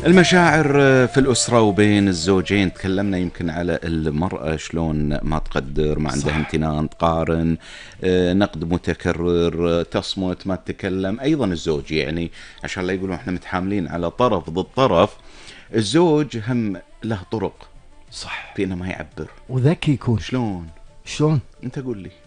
المشاعر في الأسرة وبين الزوجين. تكلمنا يمكن على المرأة شلون ما تقدر، ما عندها امتنان، تقارن، نقد متكرر، تصمت، ما تتكلم. أيضا الزوج يعني عشان لا يقولون احنا متحاملين على طرف ضد طرف، الزوج هم له طرق صح في انه ما يعبر وذكي يكون. شلون انت قول لي.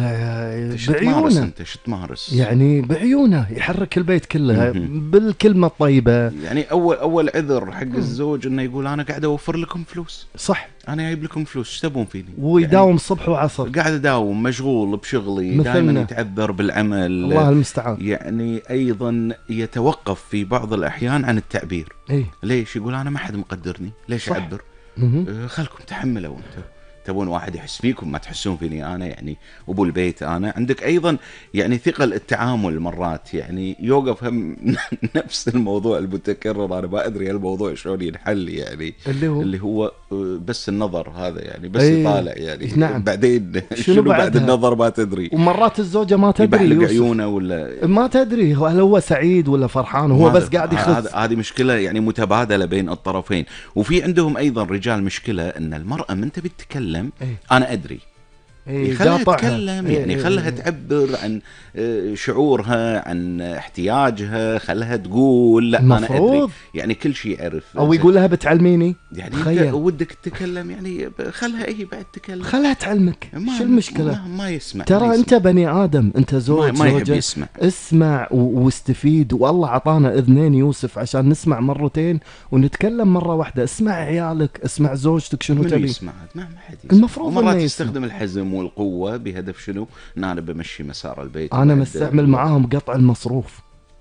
بعيونه. انت شو تمارس يعني بعيونه يحرك البيت كله بالكلمه الطيبه. يعني اول عذر حق الزوج انه يقول انا قاعد اوفر لكم فلوس، صح، انا جايب لكم فلوس، ايش تبون فيني؟ ويداوم يعني صبح وعصر، قاعد اداوم مشغول بشغلي، دائما يتعذر بالعمل، الله المستعان. يعني ايضا يتوقف في بعض الاحيان عن التعبير. ليش؟ يقول انا ما حد مقدرني، ليش اعبر؟ خلكم تحملوا انتم، تبون واحد يحس فيكم، ما تحسون فيني انا، يعني ابو البيت انا. عندك ايضا يعني ثقل التعامل مرات يعني يوقف هم نفس الموضوع المتكرر. انا ما ادري الموضوع شلون ينحل، يعني اللي هو بس النظر هذا، يعني بس يطالع يعني نعم. بعدين شنو بعد النظر ما تدري. ومرات الزوجه ما تدري يبحلق عيونه ولا ما تدري هل هو سعيد ولا فرحان، وهو بس قاعد يخز. هذه مشكله يعني متبادله بين الطرفين. وفي عندهم ايضا رجال مشكله ان المراه من تبي تتكلم أنا أدري، خلها تتكلم، يعني خلها تعبر عن شعورها، عن احتياجها، خلها تقول لا أنا أدري، يعني كل شيء يعرف. أو يقول لها بتعلميني، يعني أنت ودك تتكلم، يعني خلها بعد تتكلم، خلها تعلمك. شو المشكلة؟ ما يسمع. ترى أنت بني آدم، أنت زوج، ما يحب يسمع. اسمع واستفيد، والله عطانا إذنين يوسف عشان نسمع مرتين ونتكلم مرة واحدة. اسمع عيالك، اسمع زوجتك شنو تبي. يسمع؟ ما حد يسمع. المفروض مرات يستخدم الحزم والقوة بهدف شنو؟ إن أنا بمشي مسار البيت. أنا مستعمل معاهم قطع المصروف.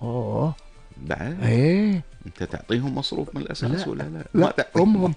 بعد أنت تعطيهم مصروف من الأساس ولا لا؟ ما أمهم.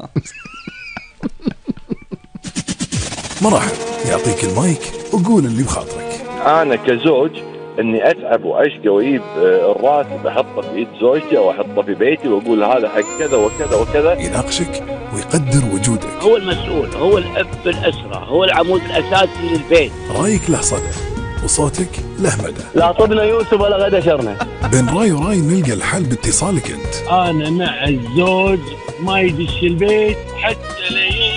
مرحب، يعطيك المايك وقول اللي بخاطرك. أنا كزوج إني أتعب وأشقى وأجيب الراتب أحطه في إيد زوجتي أو أحطه في بيتي وأقول هذا حق كذا وكذا وكذا. يناقشك ويقدر وجودك. هو المسؤول، هو الأب الأسرة، هو العمود الأساسي للبيت. رايك له صدى وصوتك له مدى. لا طبنا يوسف ولا غدا شرنا. بين راي وراي نلقى الحل باتصالك انت. انا مع الزوج ما يدش البيت حتى لا